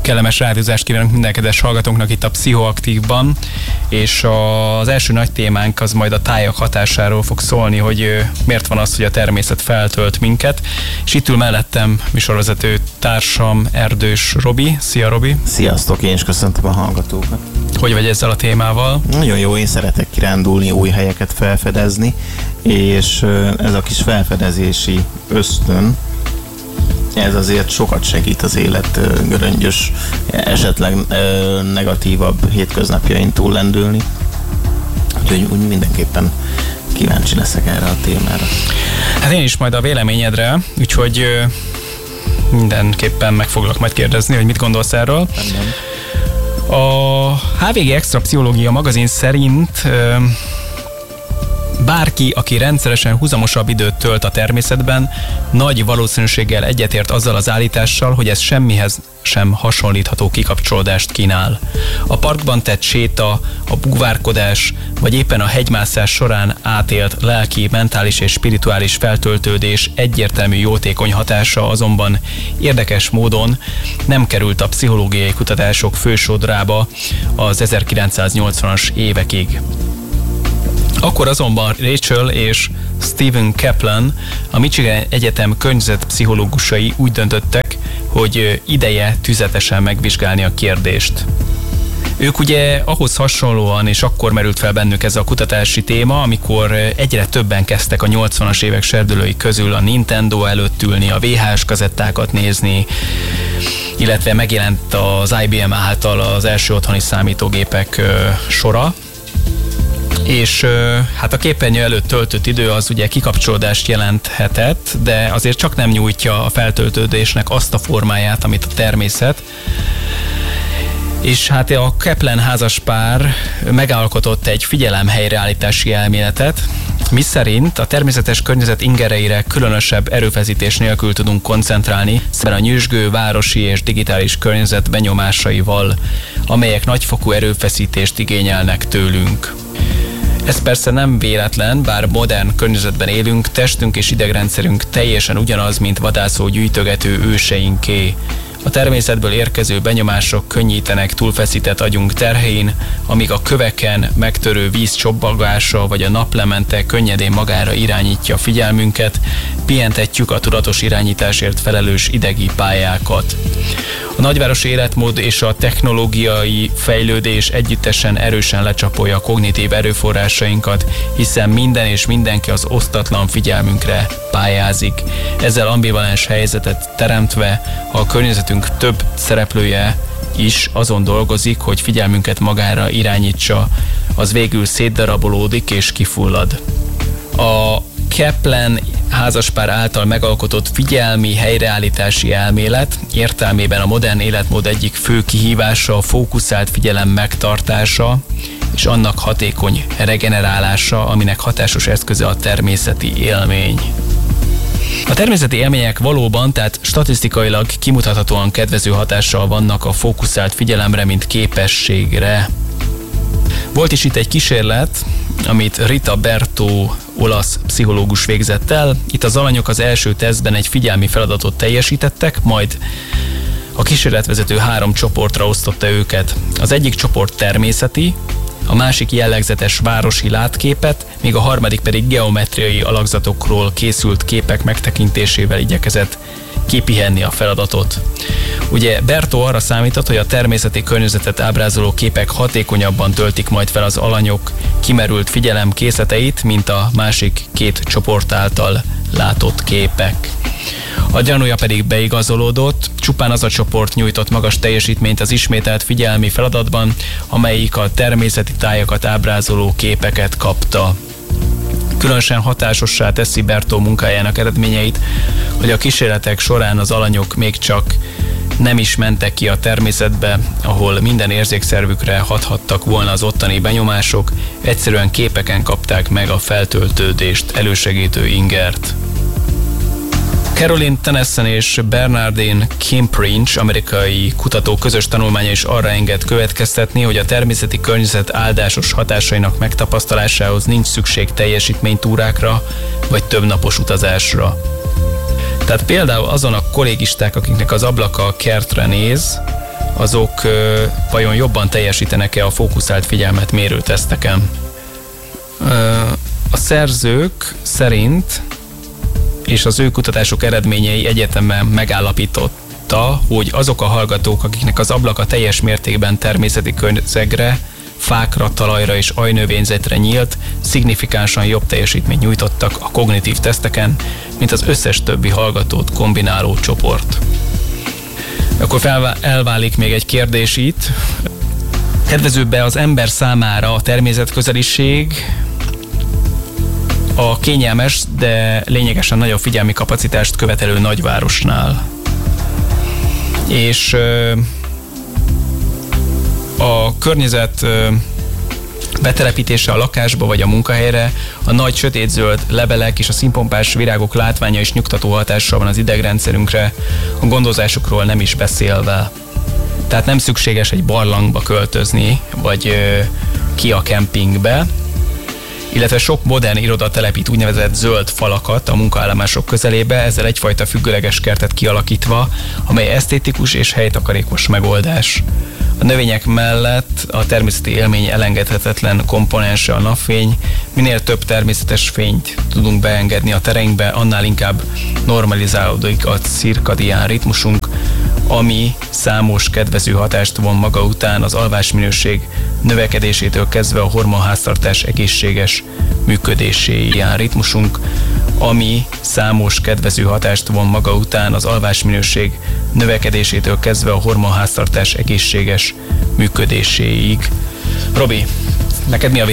Kellemes rádiózást kívánok minden kedves hallgatónknak itt a Pszichoaktívban, és az első nagy témánk az majd a tájak hatásáról fog szólni, hogy miért van az, hogy a természet feltölt minket, és itt ül mellettem műsorvezető társam Erdős Robi. Szia, Robi! Sziasztok, én is köszöntöm a hallgatókat. Hogy vagy ezzel a témával? Nagyon jó, én szeretek kirándulni, új helyeket felfedezni, és ez a kis felfedezési ösztön, ez azért sokat segít az élet göröngyös, esetleg negatívabb hétköznapjain túllendülni. Úgyhogy úgy mindenképpen kíváncsi leszek erre a témára. Hát én is majd a véleményedre, úgyhogy mindenképpen meg foglak majd kérdezni, hogy mit gondolsz erről. Nem. A HVG Extra Pszichológia magazin szerint bárki, aki rendszeresen huzamosabb időt tölt a természetben, nagy valószínűséggel egyetért azzal az állítással, hogy ez semmihez sem hasonlítható kikapcsolódást kínál. A parkban tett séta, a búvárkodás, vagy éppen a hegymászás során átélt lelki, mentális és spirituális feltöltődés egyértelmű jótékony hatása azonban érdekes módon nem került a pszichológiai kutatások fősodrába az 1980-as évekig. Akkor azonban Rachel és Stephen Kaplan, a Michigan Egyetem környezetpszichológusai úgy döntöttek, hogy ideje tüzetesen megvizsgálni a kérdést. Ők ugye ahhoz hasonlóan, és akkor merült fel bennük ez a kutatási téma, amikor egyre többen kezdtek a 80-as évek serdülői közül a Nintendo előtt ülni, a VHS kazettákat nézni, illetve megjelent az IBM által az első otthoni számítógépek sora. És hát a képernyő előtt töltött idő az ugye kikapcsolódást jelenthetett, de azért csak nem nyújtja a feltöltődésnek azt a formáját, amit a természet. És hát a Kaplan házaspár megalkotott egy figyelemhelyreállítási elméletet, miszerint a természetes környezet ingereire különösebb erőfeszítés nélkül tudunk koncentrálni szemben a nyüzsgő városi és digitális környezet benyomásaival, amelyek nagyfokú erőfeszítést igényelnek tőlünk. Ez persze nem véletlen, bár modern környezetben élünk, testünk és idegrendszerünk teljesen ugyanaz, mint vadászó gyűjtögető őseinké. A természetből érkező benyomások könnyítenek túlfeszített agyunk terhein, amíg a köveken megtörő víz csobbagása vagy a naplemente könnyedén magára irányítja figyelmünket, pihentetjük a tudatos irányításért felelős idegi pályákat. A nagyvárosi életmód és a technológiai fejlődés együttesen erősen lecsapolja a kognitív erőforrásainkat, hiszen minden és mindenki az osztatlan figyelmünkre pályázik. Ezzel ambivalens helyzetet teremtve, ha a környezetünk több szereplője is azon dolgozik, hogy figyelmünket magára irányítsa, az végül szétdarabolódik és kifullad. A Kaplan házaspár által megalkotott figyelmi helyreállítási elmélet értelmében a modern életmód egyik fő kihívása a fókuszált figyelem megtartása és annak hatékony regenerálása, aminek hatásos eszköze a természeti élmény. A természeti élmények valóban, tehát statisztikailag kimutathatóan kedvező hatással vannak a fókuszált figyelemre, mint képességre. Volt is itt egy kísérlet, amit Rita Bertò olasz pszichológus végzett el. Itt az alanyok az első tesztben egy figyelmi feladatot teljesítettek, majd a kísérletvezető 3 csoportra osztotta őket. Az egyik csoport természeti, a másik jellegzetes városi látképet, míg a harmadik pedig geometriai alakzatokról készült képek megtekintésével igyekezett kipihenni a feladatot. Ugye Bertò arra számított, hogy a természeti környezetet ábrázoló képek hatékonyabban töltik majd fel az alanyok kimerült figyelem készleteit, mint a másik 2 csoport által látott képek. A gyanúja pedig beigazolódott, csupán az a csoport nyújtott magas teljesítményt az ismételt figyelmi feladatban, amelyik a természeti tájakat ábrázoló képeket kapta. Különösen hatásossá teszi Bertò munkájának eredményeit, hogy a kísérletek során az alanyok még csak nem is mentek ki a természetbe, ahol minden érzékszervükre hathattak volna az ottani benyomások, egyszerűen képeken kapták meg a feltöltődést elősegítő ingert. Caroline Tennyson és Bernardine Kimprinch amerikai kutatók közös tanulmánya is arra enged következtetni, hogy a természeti környezet áldásos hatásainak megtapasztalásához nincs szükség teljesítménytúrákra vagy többnapos utazásra. Tehát például azon a kollégisták, akiknek az ablaka a kertre néz, azok vajon jobban teljesítenek-e a fókuszált figyelmet mérő teszteken. A szerzők szerint és az ő kutatások eredményei egyetemen megállapította, hogy azok a hallgatók, akiknek az ablaka teljes mértékben természeti közegre, fákra, talajra és ajnövényzetre nyílt, szignifikánsan jobb teljesítményt nyújtottak a kognitív teszteken, mint az összes többi hallgatót kombináló csoport. Akkor elválik még egy kérdés itt. Kedvezőbb-e az ember számára a természetközeliség a kényelmes, de lényegesen nagyobb figyelmi kapacitást követelő nagyvárosnál? És a környezet betelepítése a lakásba vagy a munkahelyre, a nagy sötétzöld levelek és a színpompás virágok látványa is nyugtató hatással van az idegrendszerünkre, a gondozásokról nem is beszélve. Tehát nem szükséges egy barlangba költözni, vagy ki a kempingbe, illetve sok modern iroda telepít úgynevezett zöld falakat a munkaállomások közelébe, ezzel egyfajta függőleges kertet kialakítva, amely esztétikus és helytakarékos megoldás. A növények mellett a természeti élmény elengedhetetlen komponense a napfény. Minél több természetes fényt tudunk beengedni a tereinkbe, annál inkább normalizálódik a cirkadián ritmusunk, ami számos kedvező hatást von maga után az alvásminőség növekedésétől kezdve a hormonháztartás egészséges működéséig. Ritmusunk, ami számos kedvező hatást von maga után az alvásminőség növekedésétől kezdve a hormonháztartás egészséges működéséig. Robi, neked mi a